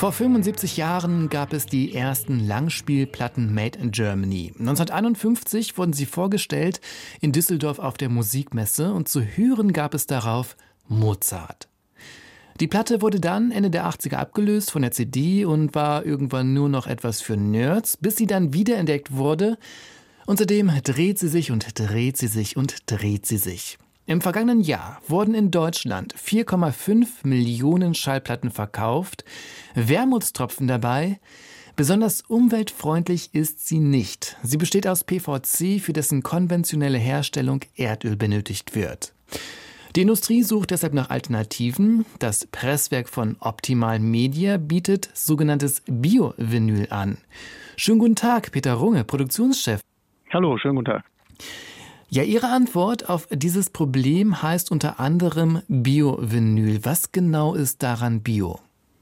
Vor 75 Jahren gab es die ersten Langspielplatten Made in Germany. 1951 wurden sie vorgestellt in Düsseldorf auf der Musikmesse und zu hören gab es darauf Mozart. Die Platte wurde dann Ende der 80er abgelöst von der CD und war irgendwann nur noch etwas für Nerds, bis sie dann wiederentdeckt wurde. Und seitdem dreht sie sich und dreht sie sich und dreht sie sich. Im vergangenen Jahr wurden in Deutschland 4,5 Millionen Schallplatten verkauft. Wermutstropfen dabei. Besonders umweltfreundlich ist sie nicht. Sie besteht aus PVC, für dessen konventionelle Herstellung Erdöl benötigt wird. Die Industrie sucht deshalb nach Alternativen. Das Presswerk von Optimal Media bietet sogenanntes Bio-Vinyl an. Schönen guten Tag, Peter Runge, Produktionschef. Hallo, schönen guten Tag. Ja, Ihre Antwort auf dieses Problem heißt unter anderem Bio-Vinyl. Was genau ist daran Bio?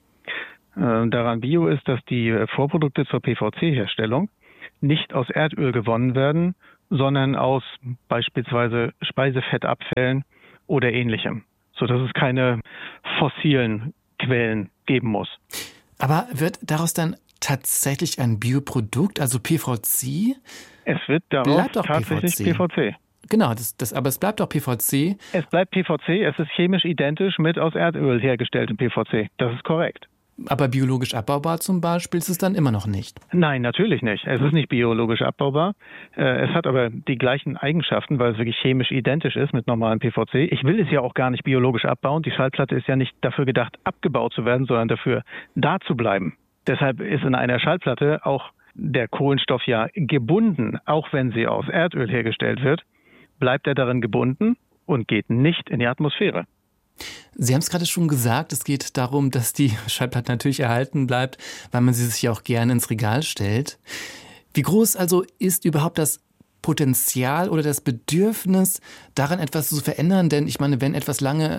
Daran Bio ist, dass die Vorprodukte zur PVC-Herstellung nicht aus Erdöl gewonnen werden, sondern aus beispielsweise Speisefettabfällen oder Ähnlichem, sodass es keine fossilen Quellen geben muss. Aber wird daraus dann tatsächlich ein Bioprodukt, also PVC? Es wird daraus tatsächlich PVC. Genau, aber es bleibt doch PVC. Es bleibt PVC, es ist chemisch identisch mit aus Erdöl hergestelltem PVC. Das ist korrekt. Aber biologisch abbaubar zum Beispiel ist es dann immer noch nicht? Nein, natürlich nicht. Es ist nicht biologisch abbaubar. Es hat aber die gleichen Eigenschaften, weil es wirklich chemisch identisch ist mit normalem PVC. Ich will es ja auch gar nicht biologisch abbauen. Die Schallplatte ist ja nicht dafür gedacht, abgebaut zu werden, sondern dafür da zu bleiben. Deshalb ist in einer Schallplatte auch der Kohlenstoff ja gebunden. Auch wenn sie aus Erdöl hergestellt wird, bleibt er darin gebunden und geht nicht in die Atmosphäre. Sie haben es gerade schon gesagt, es geht darum, dass die Schallplatte natürlich erhalten bleibt, weil man sie sich ja auch gerne ins Regal stellt. Wie groß also ist überhaupt das Potenzial oder das Bedürfnis, daran etwas zu verändern? Denn ich meine, wenn etwas lange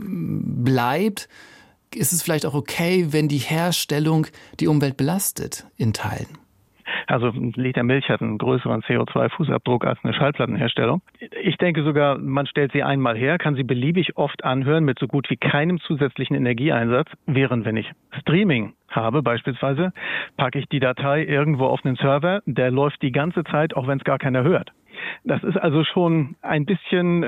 bleibt, ist es vielleicht auch okay, wenn die Herstellung die Umwelt belastet in Teilen. Also ein Liter Milch hat einen größeren CO2-Fußabdruck als eine Schallplattenherstellung. Ich denke sogar, man stellt sie einmal her, kann sie beliebig oft anhören mit so gut wie keinem zusätzlichen Energieeinsatz. Während wenn ich Streaming habe beispielsweise, packe ich die Datei irgendwo auf einen Server, der läuft die ganze Zeit, auch wenn es gar keiner hört. Das ist also schon ein bisschen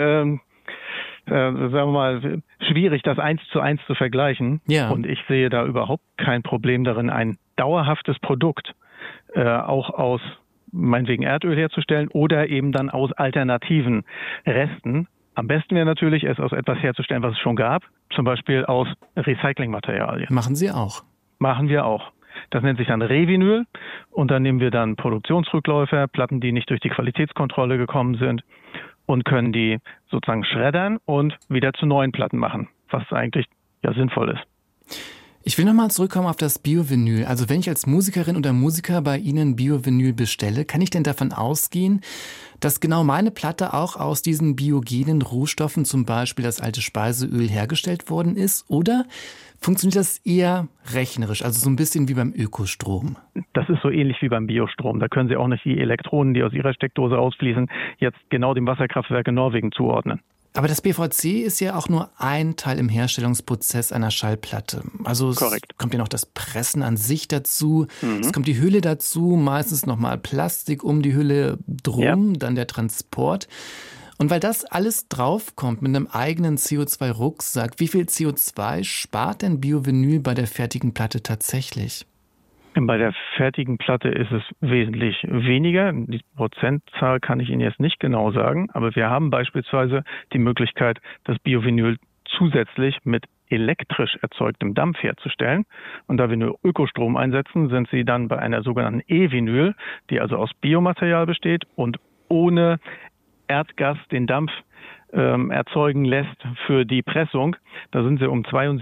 sagen wir mal, schwierig, das 1:1 zu vergleichen. Ja. Und ich sehe da überhaupt kein Problem darin, ein dauerhaftes Produkt auch aus meinetwegen Erdöl herzustellen oder eben dann aus alternativen Resten. Am besten wäre natürlich, es aus etwas herzustellen, was es schon gab, zum Beispiel aus Recyclingmaterialien. Machen Sie auch? Machen wir auch. Das nennt sich dann Revinyl und dann nehmen wir dann Produktionsrückläufer, Platten, die nicht durch die Qualitätskontrolle gekommen sind und können die sozusagen schreddern und wieder zu neuen Platten machen, was eigentlich ja sinnvoll ist. Ich will nochmal zurückkommen auf das Bio-Vinyl. Also wenn ich als Musikerin oder Musiker bei Ihnen Bio-Vinyl bestelle, kann ich denn davon ausgehen, dass genau meine Platte auch aus diesen biogenen Rohstoffen, zum Beispiel das alte Speiseöl, hergestellt worden ist? Oder funktioniert das eher rechnerisch, also so ein bisschen wie beim Ökostrom? Das ist so ähnlich wie beim Biostrom. Da können Sie auch nicht die Elektronen, die aus Ihrer Steckdose ausfließen, jetzt genau dem Wasserkraftwerk in Norwegen zuordnen. Aber das PVC ist ja auch nur ein Teil im Herstellungsprozess einer Schallplatte. Also es kommt ja noch das Pressen an sich dazu, es kommt die Hülle dazu, meistens nochmal Plastik um die Hülle drum, dann der Transport. Und weil das alles draufkommt mit einem eigenen CO2-Rucksack, wie viel CO2 spart denn Bio-Vinyl bei der fertigen Platte tatsächlich? Bei der fertigen Platte ist es wesentlich weniger. Die Prozentzahl kann ich Ihnen jetzt nicht genau sagen, aber wir haben beispielsweise die Möglichkeit, das Bio-Vinyl zusätzlich mit elektrisch erzeugtem Dampf herzustellen. Und da wir nur Ökostrom einsetzen, sind Sie dann bei einer sogenannten E-Vinyl, die also aus Biomaterial besteht und ohne Erdgas den Dampf erzeugen lässt für die Pressung. Da sind Sie um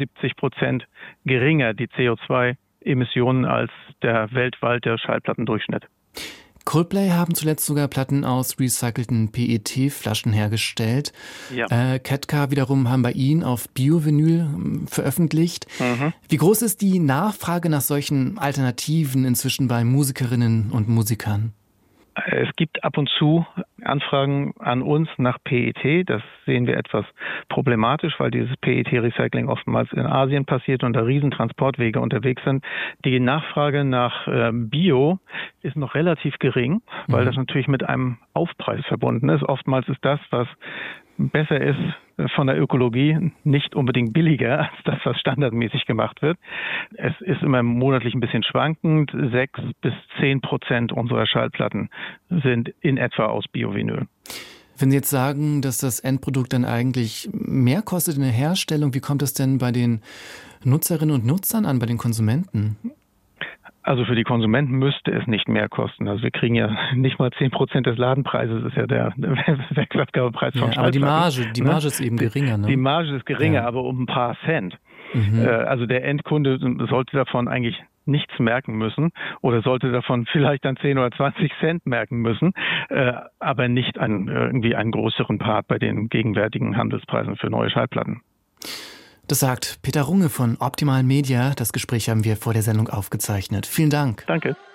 72% geringer, die CO2-Emissionen, als der weltweite Schallplattendurchschnitt. Coldplay haben zuletzt sogar Platten aus recycelten PET-Flaschen hergestellt. Ja. Ketka wiederum haben bei Ihnen auf Bio-Vinyl veröffentlicht. Wie groß ist die Nachfrage nach solchen Alternativen inzwischen bei Musikerinnen und Musikern? Es gibt ab und zu Anfragen an uns nach PET. Das sehen wir etwas problematisch, weil dieses PET-Recycling oftmals in Asien passiert und da Riesentransportwege unterwegs sind. Die Nachfrage nach Bio ist noch relativ gering, weil das natürlich mit einem Aufpreis verbunden ist. Oftmals ist das, was besser ist von der Ökologie, nicht unbedingt billiger als das, was standardmäßig gemacht wird. Es ist immer monatlich ein bisschen schwankend. 6-10% unserer Schallplatten sind in etwa aus Biovinyl. Wenn Sie jetzt sagen, dass das Endprodukt dann eigentlich mehr kostet in der Herstellung, wie kommt es denn bei den Nutzerinnen und Nutzern an, bei den Konsumenten? Also für die Konsumenten müsste es nicht mehr kosten. Also wir kriegen ja nicht mal 10% des Ladenpreises, ist ja der Werksabgabepreis von Schallplatten. Aber die Marge ist eben geringer, ne? Die Marge ist geringer, aber um ein paar Cent. Also der Endkunde sollte davon eigentlich nichts merken müssen oder sollte davon vielleicht dann 10 oder 20 Cent merken müssen, aber nicht irgendwie einen größeren Part bei den gegenwärtigen Handelspreisen für neue Schallplatten. Das sagt Peter Runge von Optimal Media. Das Gespräch haben wir vor der Sendung aufgezeichnet. Vielen Dank. Danke.